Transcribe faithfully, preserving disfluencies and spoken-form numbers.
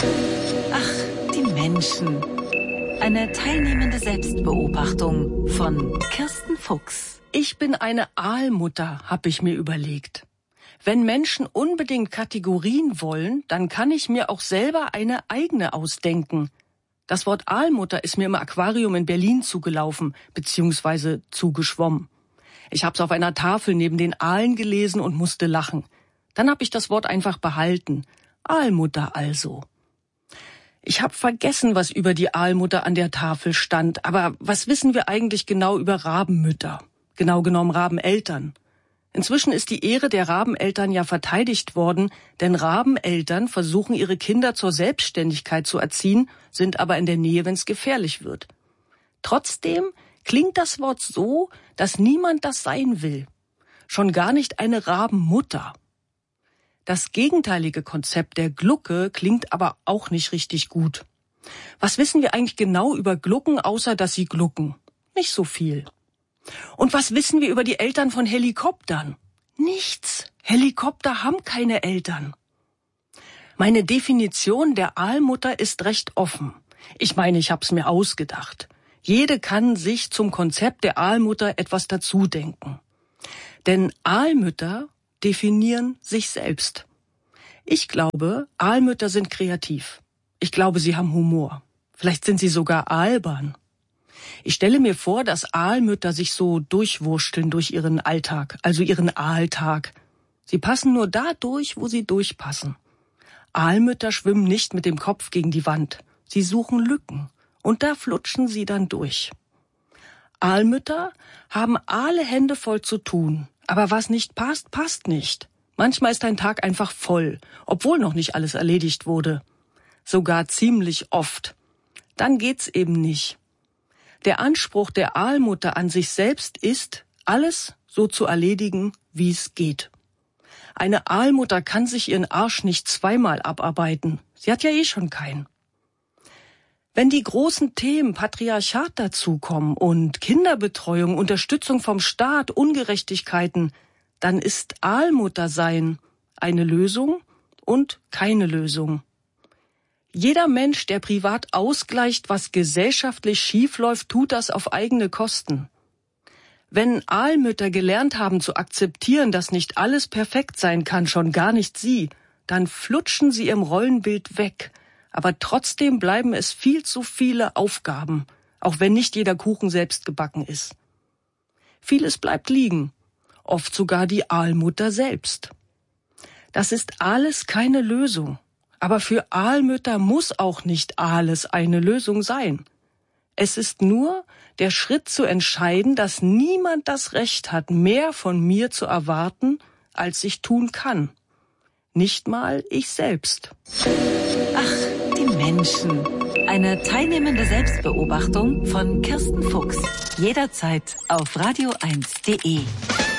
Ach, die Menschen. Eine teilnehmende Selbstbeobachtung von Kirsten Fuchs. Ich bin eine Aalmutter, habe ich mir überlegt. Wenn Menschen unbedingt Kategorien wollen, dann kann ich mir auch selber eine eigene ausdenken. Das Wort Aalmutter ist mir im Aquarium in Berlin zugelaufen, beziehungsweise zugeschwommen. Ich habe es auf einer Tafel neben den Aalen gelesen und musste lachen. Dann habe ich das Wort einfach behalten. Aalmutter also. Ich habe vergessen, was über die Aalmutter an der Tafel stand. Aber was wissen wir eigentlich genau über Rabenmütter? Genau genommen Rabeneltern. Inzwischen ist die Ehre der Rabeneltern ja verteidigt worden, denn Rabeneltern versuchen ihre Kinder zur Selbstständigkeit zu erziehen, sind aber in der Nähe, wenn es gefährlich wird. Trotzdem klingt das Wort so, dass niemand das sein will. Schon gar nicht eine Rabenmutter. Das gegenteilige Konzept der Glucke klingt aber auch nicht richtig gut. Was wissen wir eigentlich genau über Glucken, außer dass sie glucken? Nicht so viel. Und was wissen wir über die Eltern von Helikoptern? Nichts. Helikopter haben keine Eltern. Meine Definition der Aalmutter ist recht offen. Ich meine, ich hab's mir ausgedacht. Jede kann sich zum Konzept der Aalmutter etwas dazudenken. Denn Aalmütter definieren sich selbst. Ich glaube, Aalmütter sind kreativ. Ich glaube, sie haben Humor. Vielleicht sind sie sogar albern. Ich stelle mir vor, dass Aalmütter sich so durchwursteln durch ihren Alltag, also ihren Aaltag. Sie passen nur da durch, wo sie durchpassen. Aalmütter schwimmen nicht mit dem Kopf gegen die Wand. Sie suchen Lücken und da flutschen sie dann durch. Aalmütter haben alle Hände voll zu tun. Aber was nicht passt, passt nicht. Manchmal ist ein Tag einfach voll, obwohl noch nicht alles erledigt wurde. Sogar ziemlich oft. Dann geht's eben nicht. Der Anspruch der Aalmutter an sich selbst ist, alles so zu erledigen, wie es geht. Eine Aalmutter kann sich ihren Arsch nicht zweimal abarbeiten. Sie hat ja eh schon keinen. Wenn die großen Themen Patriarchat dazukommen und Kinderbetreuung, Unterstützung vom Staat, Ungerechtigkeiten, dann ist Aalmuttersein eine Lösung und keine Lösung. Jeder Mensch, der privat ausgleicht, was gesellschaftlich schiefläuft, tut das auf eigene Kosten. Wenn Aalmütter gelernt haben zu akzeptieren, dass nicht alles perfekt sein kann, schon gar nicht sie, dann flutschen sie im Rollenbild weg. Aber trotzdem bleiben es viel zu viele Aufgaben, auch wenn nicht jeder Kuchen selbst gebacken ist. Vieles bleibt liegen, oft sogar die Aalmutter selbst. Das ist alles keine Lösung, aber für Aalmütter muss auch nicht alles eine Lösung sein. Es ist nur der Schritt zu entscheiden, dass niemand das Recht hat, mehr von mir zu erwarten, als ich tun kann. Nicht mal ich selbst. Ach, die Menschen. Eine teilnehmende Selbstbeobachtung von Kirsten Fuchs. Jederzeit auf radio eins punkt de.